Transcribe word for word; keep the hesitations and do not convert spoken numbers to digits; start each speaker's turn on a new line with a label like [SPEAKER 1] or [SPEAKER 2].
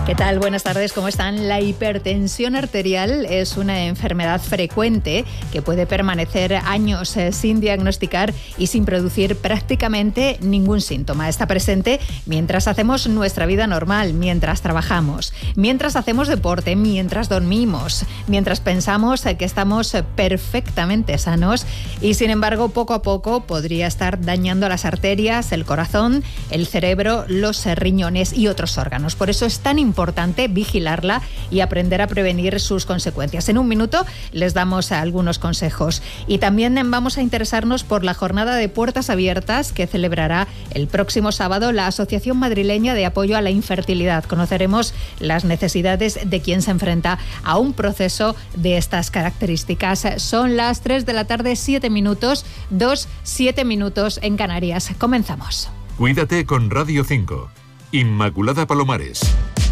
[SPEAKER 1] ¿Qué tal? Buenas tardes, ¿cómo están? La hipertensión arterial es una enfermedad frecuente que puede permanecer años eh, sin diagnosticar y sin producir prácticamente ningún síntoma. Está presente mientras hacemos nuestra vida normal, mientras trabajamos, mientras hacemos deporte, mientras dormimos, mientras pensamos que estamos perfectamente sanos y, sin embargo, poco a poco podría estar dañando las arterias, el corazón, el cerebro, los riñones y otros órganos. Por eso es tan importante importante vigilarla y aprender a prevenir sus consecuencias. En un minuto les damos algunos consejos. Y también vamos a interesarnos por la jornada de puertas abiertas que celebrará el próximo sábado la Asociación Madrileña de Apoyo a la Infertilidad. Conoceremos las necesidades de quien se enfrenta a un proceso de estas características. Son las tres de la tarde, siete minutos, dos, siete minutos en Canarias. Comenzamos.
[SPEAKER 2] Cuídate con Radio cinco. Inmaculada Palomares.